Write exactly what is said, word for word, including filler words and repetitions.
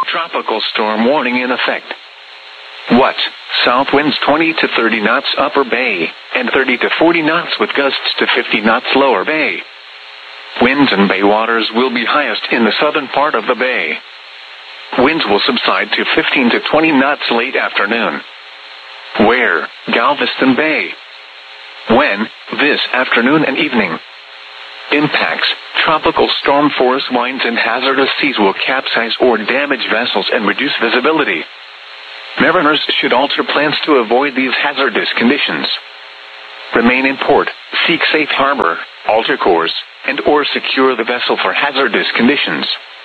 tropical storm warning in effect. What? South winds twenty to thirty knots upper bay, and thirty to forty knots with gusts to fifty knots lower bay. Winds and bay waters will be highest in the southern part of the bay. Winds will subside to fifteen to twenty knots late afternoon. Where? Galveston Bay. When? This afternoon and evening. Impacts: tropical storm force winds and hazardous seas will capsize or damage vessels and reduce visibility. Mariners should alter plans to avoid these hazardous conditions. Remain in port, seek safe harbor, alter course, and or secure the vessel for hazardous conditions.